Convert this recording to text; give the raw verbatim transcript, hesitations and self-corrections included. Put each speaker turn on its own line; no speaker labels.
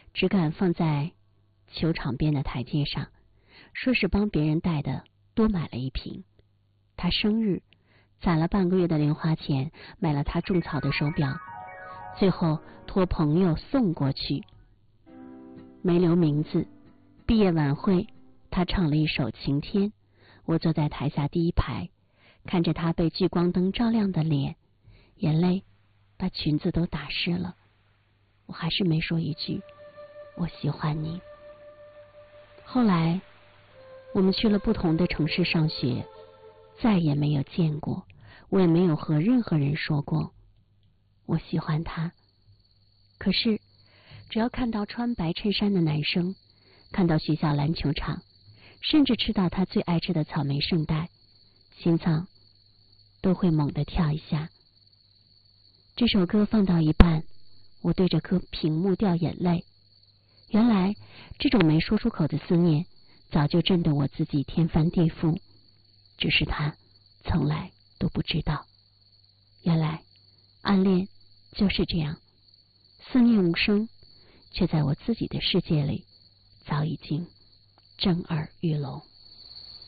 只敢放在球场边的台阶上，说是帮别人带的，多买了一瓶。他生日，攒了半个月的零花钱，买了他种草的手表，最后托朋友送过去，没留名字。毕业晚会，他唱了一首《晴天》，我坐在台下第一排，看着他被聚光灯照亮的脸，眼泪把裙子都打湿了。我还是没说一句我喜欢你。后来我们去了不同的城市上学，再也没有见过，我也没有和任何人说过我喜欢他。可是只要看到穿白衬衫的男生，看到学校篮球场，甚至吃到他最爱吃的草莓圣代，心脏都会猛地跳一下。这首歌放到一半，我对着颗屏幕掉眼泪。原来这种没说出口的思念，早就震得我自己天翻地覆，只是他从来都不知道。原来暗恋就是这样，思念无声，却在我自己的世界里早已经震耳欲聋。